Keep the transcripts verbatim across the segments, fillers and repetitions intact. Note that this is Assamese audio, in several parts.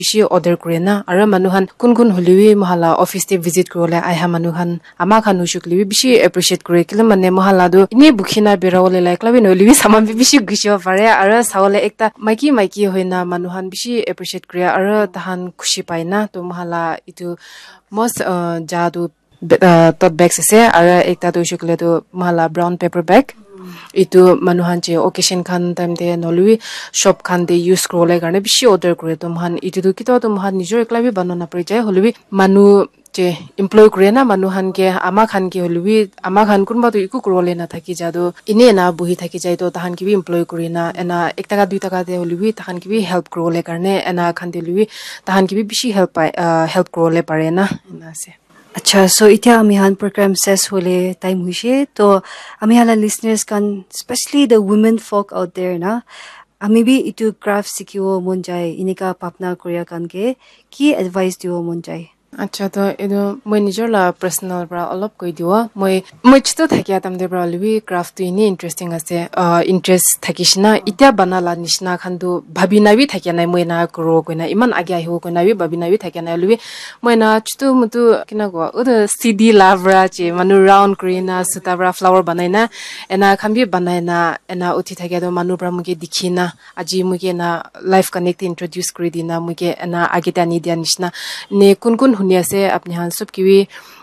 bishi order kurena ara manuhan kun kun holiwi mahala office te visit kurole ai ha manuhan ama khanu shukliwi bishi appreciate kure kile mane mahala do ini bukhina berawole like labi no liwi saman bishi gisho pare ara sawole ekta maiki maiki hoina manuhan bishi appreciate kure ara tahan khushi paina to mahala itu most uh, jadu uh, tote bags ase ara ekta to shukle to mahala brown paper bag itu manuhan je occasion khan time de nolui shop khan de use krole garne bishi order kure to man itu to kito to man nijor ekla bi banana pri jai holibi manu je employ kure na manuhan ke ama khan ke holibi ama khan kunba to iku krole na thaki jado ine na buhi thaki jai to tahan ki bi employ kure na ena ek taka dui taka de holibi tahan ki bi help krole garne ena khan de holibi tahan ki bi bishi help uh, help krole pare na ena se अच्छा सो इतना अमिहान प्रोग्राम सेस होले टाइम हुई तो अमिहाला listeners can't specially the women folk out there ना अमी भी इतु क्राफ्ट सिकियो मन जाए इनका पापना कोरिया कान के की एडवाइस दियो मन जाए अच्छा तो एदो মই নিজৰ লা पर्सनल পৰা অলপ কৈ দিও মই মই চিতো থাকিয়া তামদে পৰা লিবি ক্ৰাফট ইনি ইন্টাৰেস্টিং আছে ইন্টাৰেস্ট থাকিছিনা ইটা বানালা নিছনা খানদু ভাবি নাবি থাকিয়া নাই মই না কৰো কইনা ইমান আগে আহিও কইনা বি ভাবি নাবি থাকিয়া নাই লিবি মই না চিতো মতু কিনা গো ওদা সিডি লাভৰা চে মানু ৰাউন্ড ক্রিনা সুতাবৰা ফ্লাৱাৰ বানাইনা এনা খামবি বানাইনা এনা উঠি থাকিয়া দ মানু পৰা মুকে দিখিনা আজি মুকে না লাইফ কানেক্ট ইন্ট্रोड्यूस কৰি দিনা মুকে এনা আগে তানি দিয়া নিছনা নে কোন কোন हुनिया से अपने हां सब की भी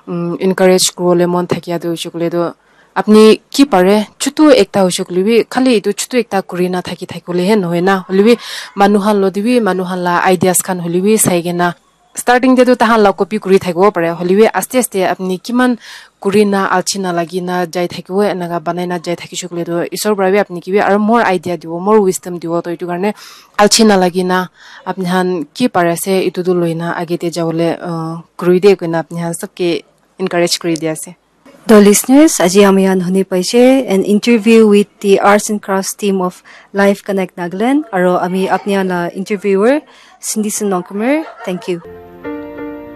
इनकरेज करोले मन থাকিয়া দো চকলে দো আপনি কি পারে ছুটু একটা হইছকলি বি খালি ইটো ছুটু একটা করিনা থাকি থাকলে হে নহয় না হলিবি মানুহান লদিবি মানুহান লা আইডিয়াস খান হলিবি সাইগেনা স্টার্টিং দে তো তাহান লা কপি করি থাকবো পারে হলিবি আস্তে আস্তে আপনি কিমান কুরিনা আলচিনা লাগিনা যাই থাকিবো এনাগা বানাইনা যাই থাকি চকলে দো ইসর ব্রাবি আপনি কিবি আর মোর আইডিয়া দিব মোর উইজডম দিব তো ইটো কারণে আলচিনা লাগিনা আপনি হান কি পারেছে ইটো দু লইনা আগেতে যাওলে করি দে কইনা আপনি হান সবকে এনকারেজ করি দিয়াছে The listeners, aji amiyan huni paise an interview with the Arts and Crafts team of Life Connect Nagaland. Aro ami apniya la interviewer Cindy Sinongkamer. Thank you.